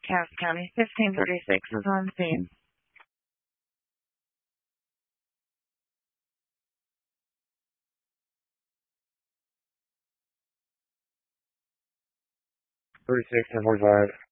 Cass County. 1536 is on scene. Thirty-six 1045.